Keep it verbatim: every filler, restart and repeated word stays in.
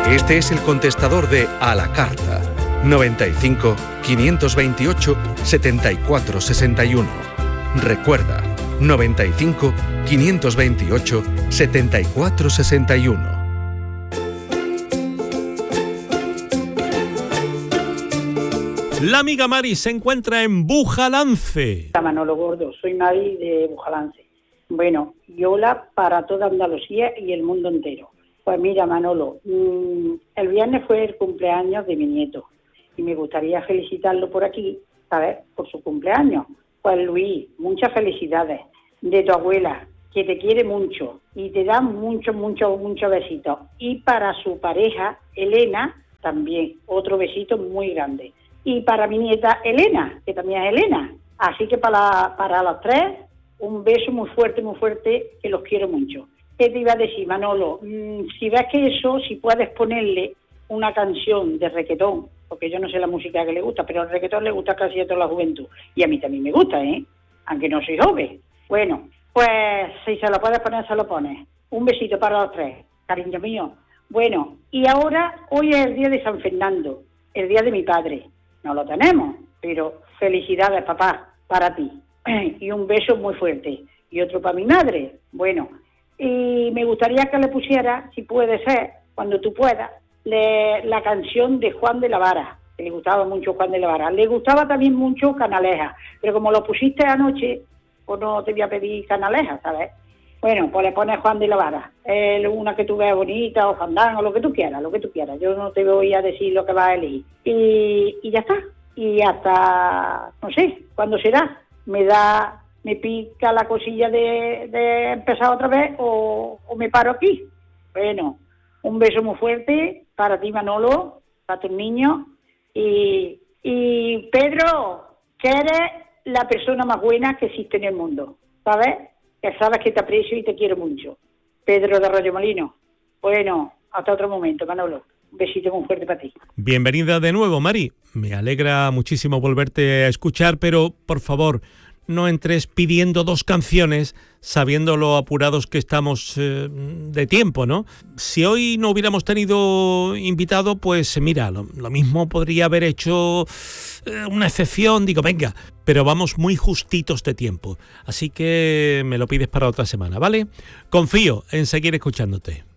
Este es el contestador de A la Carta. noventa y cinco, quinientos veintiocho, setenta y cuatro sesenta y uno. Recuerda, noventa y cinco, quinientos veintiocho, setenta y cuatro sesenta y uno. La amiga Mari se encuentra en Bujalance. Manolo Gordo, soy Mari de Bujalance. Bueno, Yola para toda Andalucía y el mundo entero. Pues mira, Manolo, mmm, el viernes fue el cumpleaños de mi nieto y me gustaría felicitarlo por aquí, ¿sabes? Por su cumpleaños. Pues Luis, muchas felicidades de tu abuela, que te quiere mucho y te da muchos, muchos, muchos besitos. Y para su pareja, Elena, también, otro besito muy grande. Y para mi nieta Elena, que también es Elena. Así que para, para los tres, un beso muy fuerte, muy fuerte, que los quiero mucho. ¿Qué te iba a decir, Manolo? Mm, si ves que eso, si puedes ponerle una canción de reggaetón, porque yo no sé la música que le gusta, pero el reggaetón le gusta casi a toda la juventud. Y a mí también me gusta, ¿eh? Aunque no soy joven. Bueno, pues si se lo puedes poner, se lo pones. Un besito para los tres, cariño mío. Bueno, y ahora, hoy es el día de San Fernando, el día de mi padre. No lo tenemos, pero felicidades, papá, para ti. Y un beso muy fuerte. Y otro para mi madre. Bueno, y me gustaría que le pusiera, si puede ser, cuando tú puedas, le, la canción de Juan de la Vara, que le gustaba mucho Juan de la Vara. Le gustaba también mucho Canaleja, pero como lo pusiste anoche, pues no te voy a pedir Canaleja, ¿sabes? Bueno, pues le pones Juan de la Vara, eh, una que tú veas bonita, o fandango, lo que tú quieras, lo que tú quieras. Yo no te voy a decir lo que vas a elegir. Y, y ya está. Y hasta, no sé, ¿cuándo será? Me da... me pica la cosilla de, de empezar otra vez o, o me paro aquí. Bueno, un beso muy fuerte para ti, Manolo, para tus niños. Y, y Pedro, que eres la persona más buena que existe en el mundo, ¿sabes? Que sabes que te aprecio y te quiero mucho. Pedro de Arroyo Molino. Bueno, hasta otro momento, Manolo. Un besito muy fuerte para ti. Bienvenida de nuevo, Mari. Me alegra muchísimo volverte a escuchar, pero por favor, no entres pidiendo dos canciones sabiendo lo apurados que estamos eh, de tiempo, ¿no? Si hoy no hubiéramos tenido invitado, pues mira, lo, lo mismo podría haber hecho eh, una excepción, digo, venga, pero vamos muy justitos de tiempo. Así que me lo pides para otra semana, ¿vale? Confío en seguir escuchándote.